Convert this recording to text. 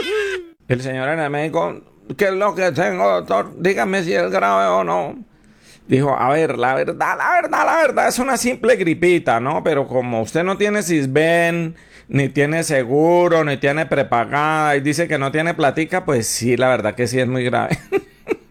El señor en el médico, ¿qué es lo que tengo, doctor? Dígame si es grave o no. Dijo, a ver, la verdad, es una simple gripita, ¿no? Pero como usted no tiene Sisbén, ni tiene seguro, ni tiene prepagada, y dice que no tiene platica, pues sí, la verdad que sí es muy grave.